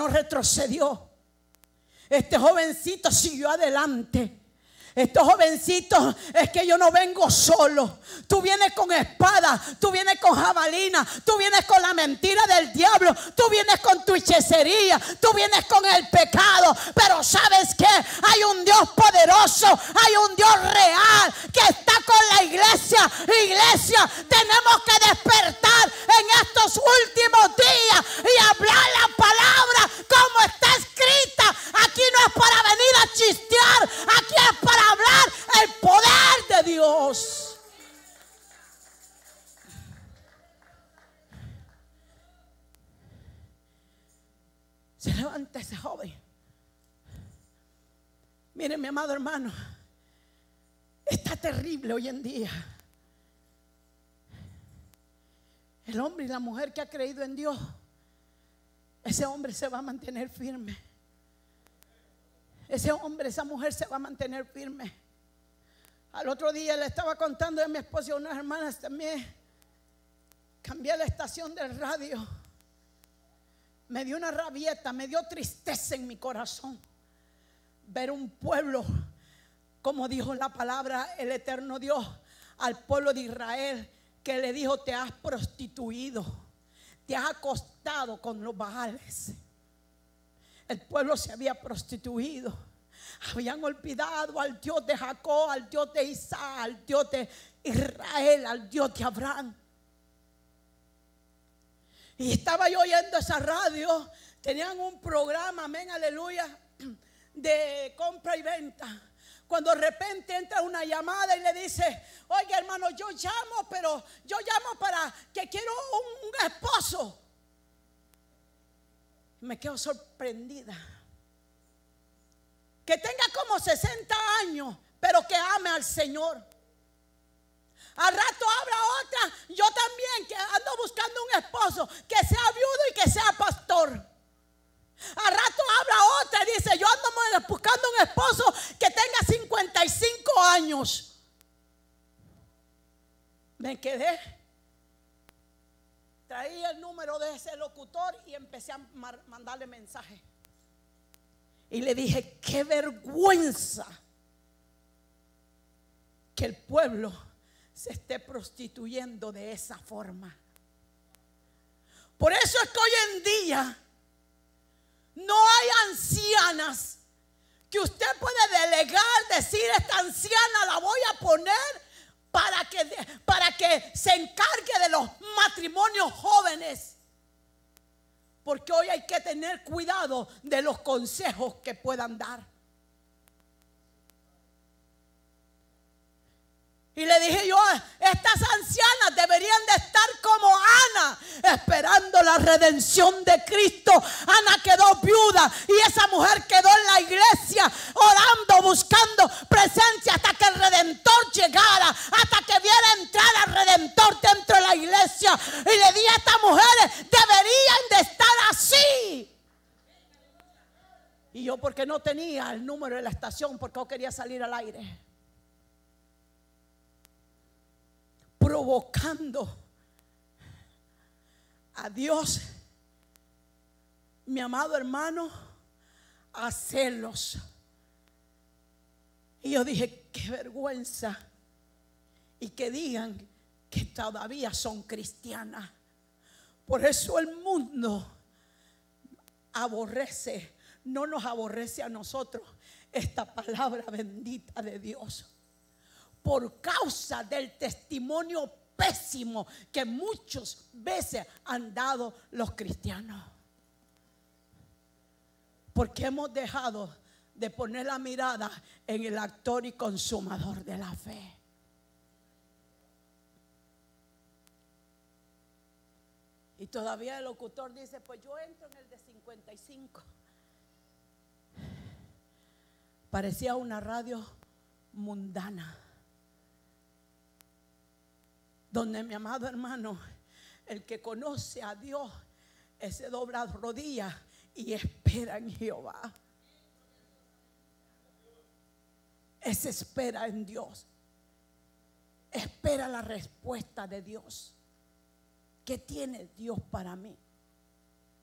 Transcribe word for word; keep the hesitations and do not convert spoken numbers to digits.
retrocedió. Este jovencito siguió adelante. Estos jovencitos, es que yo no vengo solo. Tú vienes con espada, tú vienes con jabalina, tú vienes con la mentira del diablo, tú vienes con tu hechicería, tú vienes con el pecado. Pero ¿sabes qué? Hay un Dios poderoso, hay un Dios real que está con la iglesia. Iglesia, tenemos que despertar en estos últimos días y hablar la palabra como está escrita. Aquí no es para venir a chistear, aquí es para hablar el poder de Dios. Se levanta ese joven. Miren, mi amado hermano, está terrible hoy en día. El hombre y la mujer que ha creído en Dios, ese hombre se va a mantener firme. Ese hombre, esa mujer se va a mantener firme. Al otro día le estaba contando a mi esposa y a unas hermanas también. Cambié la estación del radio. Me dio una rabieta, me dio tristeza en mi corazón ver un pueblo, como dijo la palabra el eterno Dios al pueblo de Israel, que le dijo: te has prostituido, te has acostado con los Baales. El pueblo se había prostituido. Habían olvidado al Dios de Jacob, al Dios de Isaac, al Dios de Israel, al Dios de Abraham. Y estaba yo oyendo esa radio. Tenían un programa, amén, aleluya, de compra y venta. Cuando de repente entra una llamada y le dice: oye, hermano, yo llamo, pero yo llamo para que quiero un, un esposo. Me quedo sorprendida. Que tenga como sesenta años, pero que ame al Señor. Al rato habrá otra, yo también, que ando buscando un esposo que sea viudo y que sea pastor. Al rato habrá otra y dice: yo ando buscando un esposo que tenga cincuenta y cinco años. Me quedé. Traí el número de ese locutor y empecé a mandarle mensaje. Y le dije: qué vergüenza que el pueblo se esté prostituyendo de esa forma. Por eso es que hoy en día no hay ancianas que usted puede delegar, decir: esta anciana la voy a poner para que, para que se encargue de los matrimonios jóvenes. Porque hoy hay que tener cuidado de los consejos que puedan dar. Y le dije yo: estas ancianas deberían de estar como Ana, esperando la redención de Cristo. Ana quedó viuda y esa mujer quedó en la iglesia orando, buscando presencia hasta que el Redentor llegara, hasta que viera entrar al Redentor dentro de la iglesia. Y le dije a estas mujeres: deberían de estar así. Y yo, porque no tenía el número de la estación, porque no quería salir al aire, provocando a Dios, mi amado hermano, a celos. Y yo dije: qué vergüenza. Y que digan que todavía son cristianas. Por eso el mundo aborrece, no nos aborrece a nosotros esta palabra bendita de Dios, por causa del testimonio pésimo que muchas veces han dado los cristianos. Porque hemos dejado de poner la mirada en el autor y consumador de la fe. Y todavía el locutor dice: pues yo entro en el de cincuenta y cinco. Parecía una radio mundana, donde, mi amado hermano, el que conoce a Dios, ese dobla rodillas y espera en Jehová. Ese espera en Dios. Espera la respuesta de Dios. ¿Qué tiene Dios para mí?